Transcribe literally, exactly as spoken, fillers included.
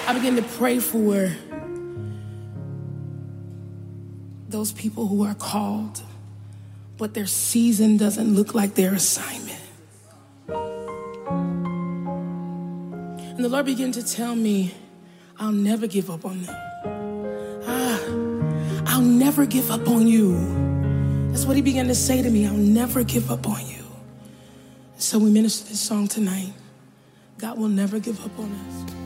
I begin to pray for those people who are called, but their season doesn't look like their assignment. And the Lord began to tell me, I'll never give up on them. Ah, I'll never give up on you. That's what he began to say to me. I'll never give up on you. So we minister this song tonight. God will never give up on us.